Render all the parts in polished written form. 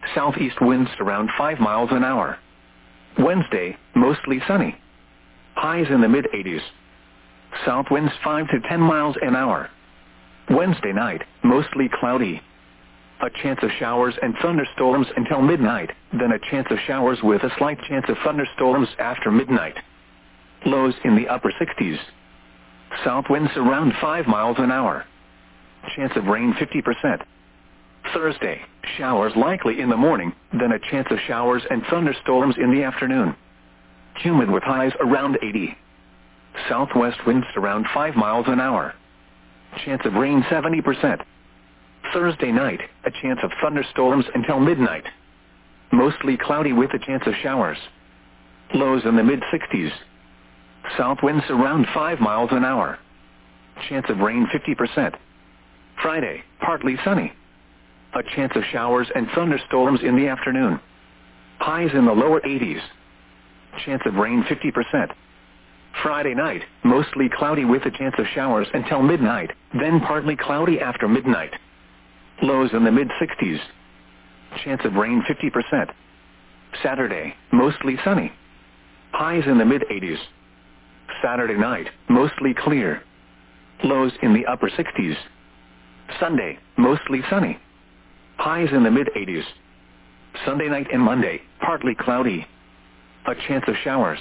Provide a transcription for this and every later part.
Southeast winds around 5 miles an hour. Wednesday, mostly sunny. Highs in the mid-80s. South winds 5 to 10 miles an hour. Wednesday night, mostly cloudy. A chance of showers and thunderstorms until midnight, then a chance of showers with a slight chance of thunderstorms after midnight. Lows in the upper 60s. South winds around 5 miles an hour. Chance of rain 50%. Thursday, showers likely in the morning, then a chance of showers and thunderstorms in the afternoon. Humid with highs around 80. Southwest winds around 5 miles an hour. Chance of rain 70%. Thursday night, a chance of thunderstorms until midnight. Mostly cloudy with a chance of showers. Lows in the mid-60s. South winds around 5 miles an hour. Chance of rain 50%. Friday, partly sunny. A chance of showers and thunderstorms in the afternoon. Highs in the lower 80s. Chance of rain 50%. Friday night, mostly cloudy with a chance of showers until midnight, then partly cloudy after midnight. Lows in the mid-60s. Chance of rain 50%. Saturday, mostly sunny. Highs in the mid-80s. Saturday night, mostly clear. Lows in the upper 60s. Sunday, mostly sunny. Highs in the mid-80s. Sunday night and Monday, partly cloudy. A chance of showers.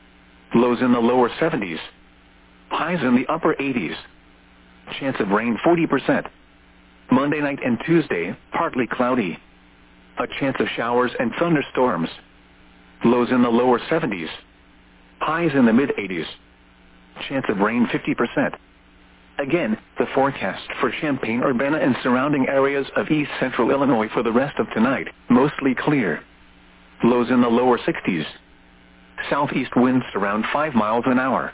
Lows in the lower 70s. Highs in the upper 80s. Chance of rain 40%. Monday night and Tuesday, partly cloudy. A chance of showers and thunderstorms. Lows in the lower 70s. Highs in the mid-80s. Chance of rain 50%. Again, the forecast for Champaign-Urbana and surrounding areas of east central Illinois for the rest of tonight, mostly clear. Lows in the lower 60s. Southeast winds around 5 miles an hour.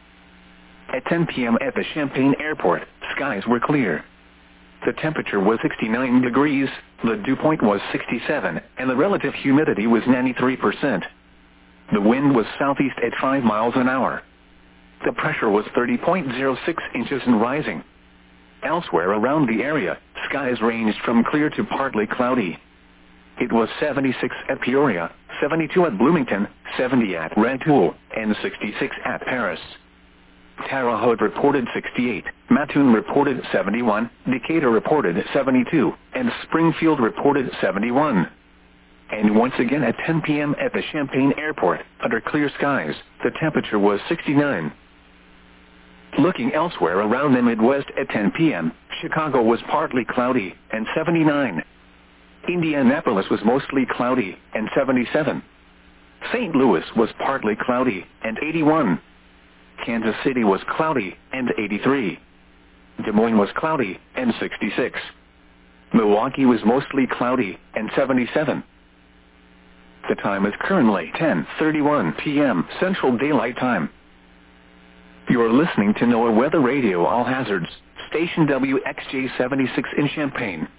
At 10 p.m. at the Champaign Airport, skies were clear. The temperature was 69 degrees, the dew point was 67, and the relative humidity was 93%. The wind was southeast at 5 miles an hour. The pressure was 30.06 inches and rising. Elsewhere around the area, skies ranged from clear to partly cloudy. It was 76 at Peoria, 72 at Bloomington, 70 at Rantoul, and 66 at Paris. Terre Haute reported 68, Mattoon reported 71, Decatur reported 72, and Springfield reported 71. And once again at 10 p.m. at the Champaign Airport, under clear skies, the temperature was 69. Looking elsewhere around the Midwest at 10 p.m., Chicago was partly cloudy, and 79. Indianapolis was mostly cloudy, and 77. St. Louis was partly cloudy, and 81. Kansas City was cloudy, and 83. Des Moines was cloudy, and 66. Milwaukee was mostly cloudy, and 77. The time is currently 10:31 p.m. Central Daylight Time. You're listening to NOAA Weather Radio All Hazards, station WXJ 76 in Champaign.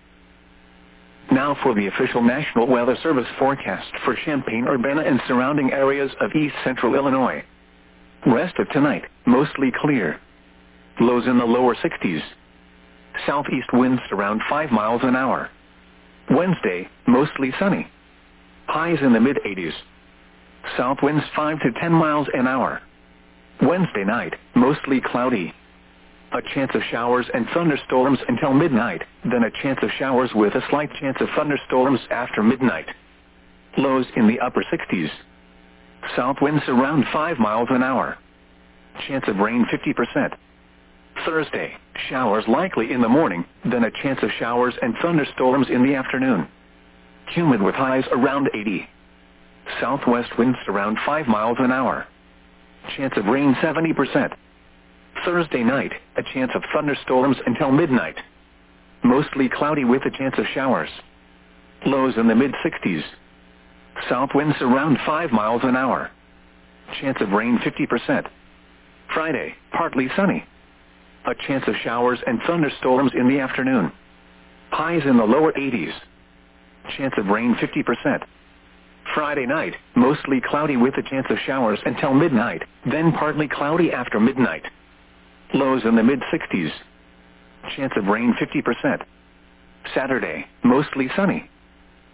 Now for the official National Weather Service forecast for Champaign-Urbana and surrounding areas of east central Illinois. Rest of tonight, mostly clear. Lows in the lower 60s. Southeast winds around 5 miles an hour. Wednesday, mostly sunny. Highs in the mid-80s. South winds 5 to 10 miles an hour. Wednesday night, mostly cloudy. A chance of showers and thunderstorms until midnight, then a chance of showers with a slight chance of thunderstorms after midnight. Lows in the upper 60s. South winds around 5 miles an hour. Chance of rain 50%. Thursday, showers likely in the morning, then a chance of showers and thunderstorms in the afternoon. Humid with highs around 80. Southwest winds around 5 miles an hour. Chance of rain 70%. Thursday night, a chance of thunderstorms until midnight. Mostly cloudy with a chance of showers. Lows in the mid-60s. South winds around 5 miles an hour. Chance of rain 50%. Friday, partly sunny. A chance of showers and thunderstorms in the afternoon. Highs in the lower 80s. Chance of rain 50%. Friday night, mostly cloudy with a chance of showers until midnight, then partly cloudy after midnight. Lows in the mid-60s. Chance of rain 50%. Saturday, mostly sunny.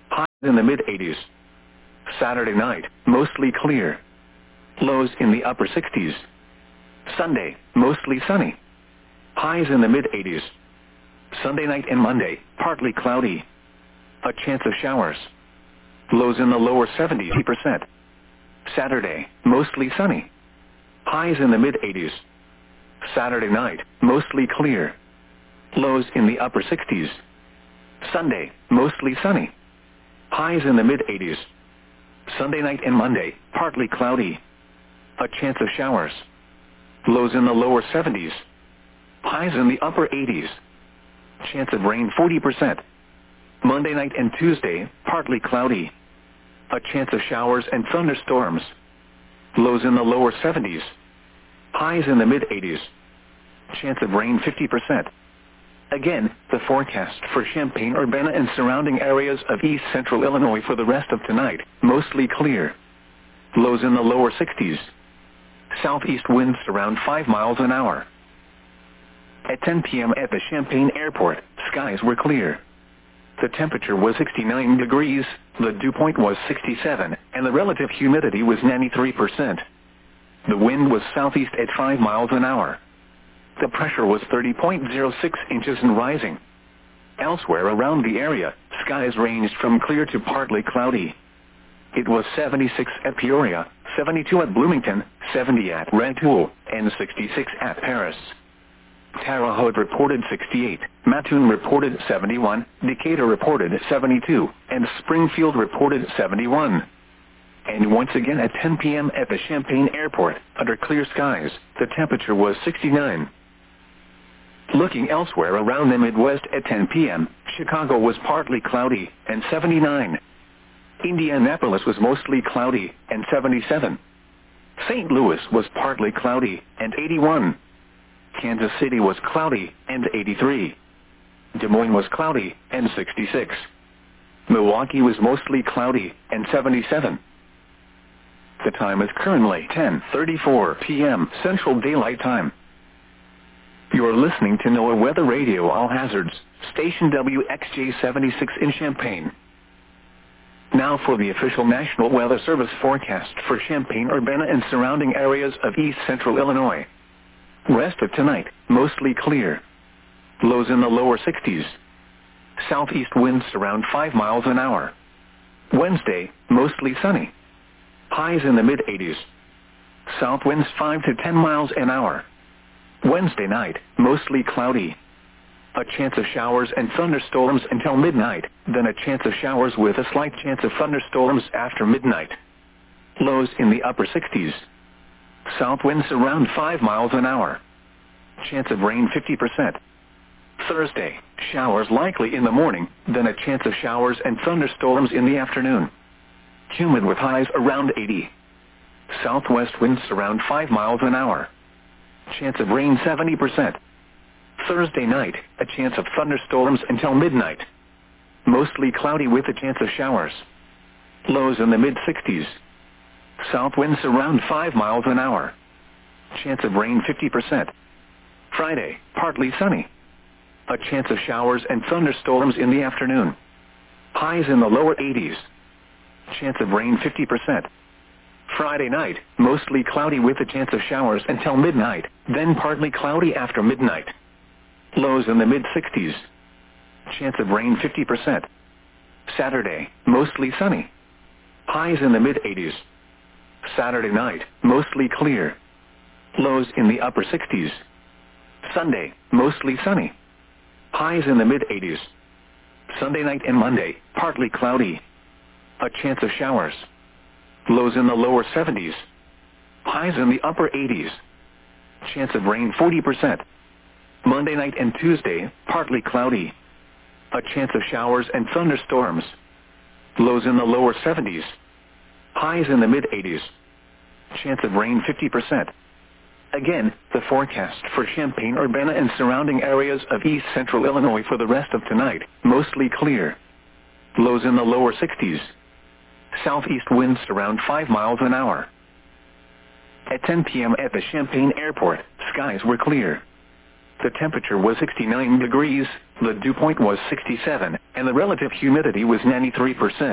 in the mid-80s. Saturday night, mostly clear. Lows in the upper 60s. Sunday, mostly sunny. Highs in the mid-80s. Sunday night and Monday, partly cloudy. A chance of showers. Lows in the lower 70%. Saturday, mostly sunny. Highs in the mid-80s. Saturday night, mostly clear. Lows in the upper 60s. Sunday, mostly sunny. Highs in the mid-80s. Sunday night and Monday, partly cloudy. A chance of showers. Lows in the lower 70s. Highs in the upper 80s. Chance of rain 40%. Monday night and Tuesday, partly cloudy. A chance of showers and thunderstorms. Lows in the lower 70s. Highs in the mid-80s. Chance of rain 50%. Again, the forecast for Champaign-Urbana and surrounding areas of east central Illinois for the rest of tonight, mostly clear. Lows in the lower 60s. Southeast winds around 5 miles an hour. At 10 p.m. at the Champaign Airport, skies were clear. The temperature was 69 degrees, the dew point was 67, and the relative humidity was 93%. The wind was southeast at 5 miles an hour. The pressure was 30.06 inches and rising. Elsewhere around the area, skies ranged from clear to partly cloudy. It was 76 at Peoria, 72 at Bloomington, 70 at Rantoul, and 66 at Paris. Terre Haute reported 68, Mattoon reported 71, Decatur reported 72, and Springfield reported 71. And once again at 10 p.m. at the Champaign Airport, under clear skies, the temperature was 69. Looking elsewhere around the Midwest at 10 p.m., Chicago was partly cloudy, and 79. Indianapolis was mostly cloudy, and 77. St. Louis was partly cloudy, and 81. Kansas City was cloudy, and 83. Des Moines was cloudy, and 66. Milwaukee was mostly cloudy, and 77. The time is currently 10:34 p.m. Central Daylight Time. You are listening to NOAA Weather Radio All Hazards, station WXJ-76 in Champaign. Now for the official National Weather Service forecast for Champaign-Urbana and surrounding areas of east central Illinois. Rest of tonight, mostly clear. Lows in the lower 60s. Southeast winds around 5 miles an hour. Wednesday, mostly sunny. Highs in the mid-80s. South winds 5 to 10 miles an hour. Wednesday night, mostly cloudy. A chance of showers and thunderstorms until midnight, then a chance of showers with a slight chance of thunderstorms after midnight. Lows in the upper 60s. South winds around 5 miles an hour. Chance of rain 50%. Thursday, showers likely in the morning, then a chance of showers and thunderstorms in the afternoon. Humid with highs around 80. Southwest winds around 5 miles an hour. Chance of rain 70%. Thursday night, a chance of thunderstorms until midnight. Mostly cloudy with a chance of showers. Lows in the mid-60s. South winds around 5 miles an hour. Chance of rain 50%. Friday, partly sunny. A chance of showers and thunderstorms in the afternoon. Highs in the lower 80s. Chance of rain 50%. Friday night, mostly cloudy with a chance of showers until midnight, then partly cloudy after midnight. Lows in the mid-60s. Chance of rain 50%. Saturday, mostly sunny. Highs in the mid-80s. Saturday night, mostly clear. Lows in the upper 60s. Sunday, mostly sunny. Highs in the mid-80s. Sunday night and Monday, partly cloudy. A chance of showers. Lows in the lower 70s. Highs in the upper 80s. Chance of rain 40%. Monday night and Tuesday, partly cloudy. A chance of showers and thunderstorms. Lows in the lower 70s. Highs in the mid-80s. Chance of rain 50%. Again, the forecast for Champaign-Urbana and surrounding areas of east central Illinois for the rest of tonight, mostly clear. Lows in the lower 60s. Southeast winds around 5 miles an hour. At 10 p.m. at the Champaign Airport, skies were clear. The temperature was 69 degrees, the dew point was 67, and the relative humidity was 93%.